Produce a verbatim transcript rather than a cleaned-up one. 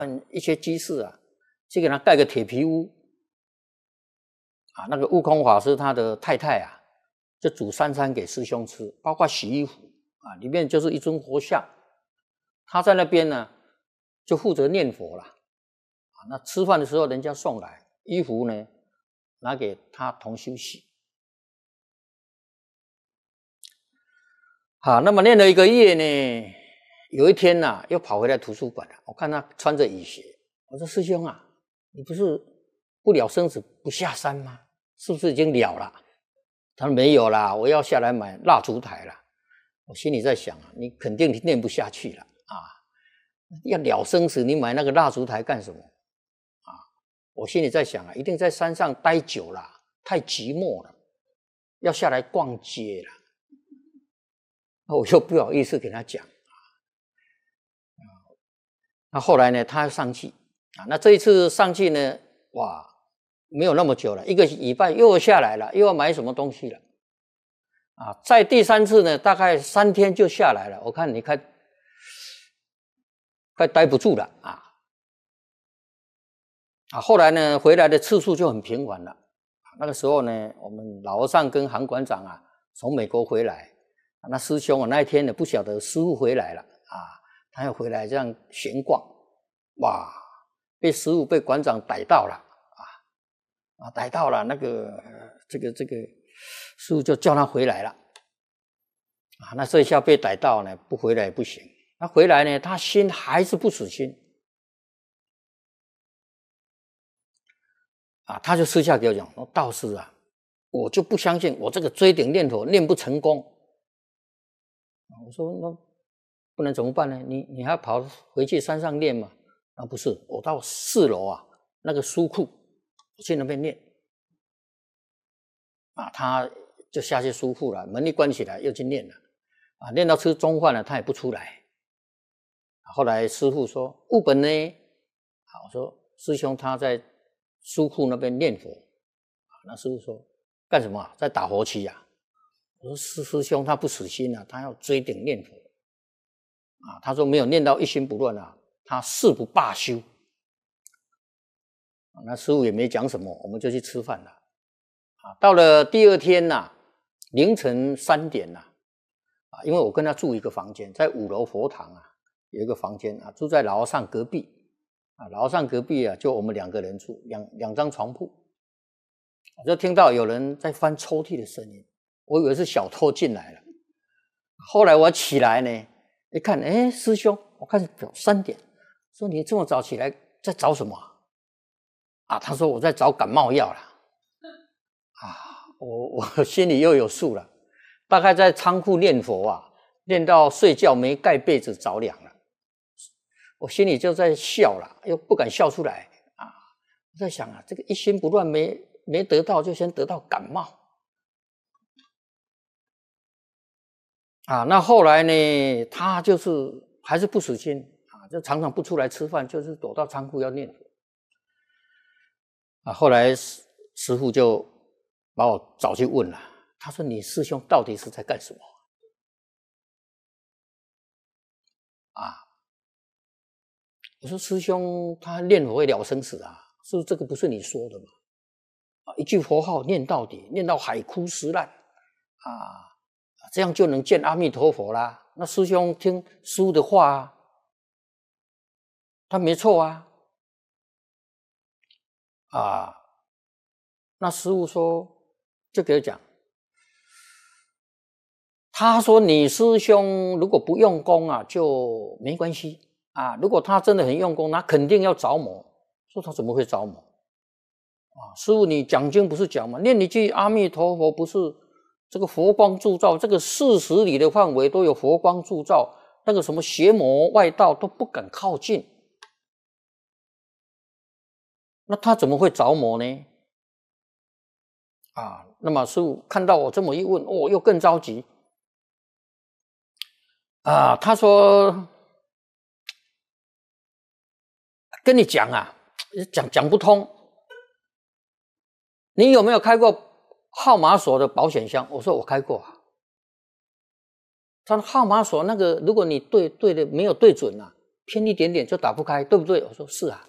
嗯一些居士啊，去给他盖个铁皮屋啊。那个悟空法师他的太太啊，就煮三餐给师兄吃，包括洗衣服啊，里面就是一尊佛像。他在那边呢，就负责念佛啦。啊，那吃饭的时候人家送来衣服呢，拿给他同修洗。好，那么念了一个月呢，有一天呐、啊，又跑回来图书馆了。我看他穿着雨鞋，我说师兄啊，你不是不了生死不下山吗？是不是已经了了？他说没有啦，我要下来买蜡烛台了。我心里在想啊，你肯定念不下去了啊！要了生死，你买那个蜡烛台干什么啊？我心里在想啊，一定在山上待久了，太寂寞了，要下来逛街了。我又不好意思给他讲啊。那后来呢，他上去啊，那这一次上去呢，哇，没有那么久了，一个礼拜又下来了，又要买什么东西了啊。在第三次呢，大概三天就下来了。我看你看，快待不住了啊。啊，后来呢，回来的次数就很频繁了。那个时候呢，我们老和尚跟韩馆长啊，从美国回来。那师兄啊，那一天呢不晓得师父回来了啊，他要回来这样闲逛，哇，被师父被馆长逮到了啊啊，逮到了那个这个这个师父就叫他回来了啊，那这一下被逮到呢，不回来也不行。那回来呢，他心还是不死心啊，他就私下给我讲说，道士啊，我就不相信我这个追顶念头念不成功。我说那不能怎么办呢？你你还要跑回去山上念嘛？啊，不是，我到四楼啊，那个书库，我去那边念。啊，他就下去书库了，门一关起来又去念了。啊，念到吃中饭了，他也不出来。后来师父说：“悟本呢？”啊，我说师兄他在书库那边念佛。啊，那师父说：“干什么啊？在打佛七呀？”我说师师兄他不死心啊，他要追顶念佛啊。他说没有念到一心不乱啊，他誓不罢休。啊，那师父也没讲什么，我们就去吃饭了。啊，到了第二天呐、啊，凌晨三点呐、啊，啊，因为我跟他住一个房间，在五楼佛堂啊有一个房间啊，住在老和尚隔壁啊，老和尚隔壁啊就我们两个人住，两两张床铺。我就听到有人在翻抽屉的声音。我以为是小偷进来了，后来我起来呢，一看，哎，师兄，我看表三点，说你这么早起来在找什么啊？啊，他说我在找感冒药了。啊，我我心里又有数了，大概在仓库念佛啊，念到睡觉没盖被子着凉了，我心里就在笑了，又不敢笑出来啊。我在想啊，这个一心不乱没没得到，就先得到感冒。啊，那后来呢，他就是还是不死心啊，就常常不出来吃饭，就是躲到仓库要念佛。啊，后来师师父就把我找去问了，他说：“你师兄到底是在干什么？”啊，我说：“师兄他念佛会了生死啊，是不是这个不是你说的吗？啊，一句佛号念到底，念到海枯石烂啊。”这样就能见阿弥陀佛啦。那师兄听师父的话啊，他没错啊。啊，那师父说，就给他讲，他说你师兄如果不用功啊，就没关系啊。如果他真的很用功，那肯定要着魔。说他怎么会着魔？啊，师父你讲经不是讲吗？念一句阿弥陀佛不是？这个佛光铸照，这个四十里的范围都有佛光铸照，那个什么邪魔外道都不敢靠近。那他怎么会着魔呢？啊，那么师父看到我这么一问，哦，又更着急。啊，他说：“跟你讲啊，讲讲不通。你有没有开过号码锁的保险箱？”我说我开过啊。他说号码锁那个，如果你对对的没有对准啊， 偏一点点就打不开，对不对？我说是啊。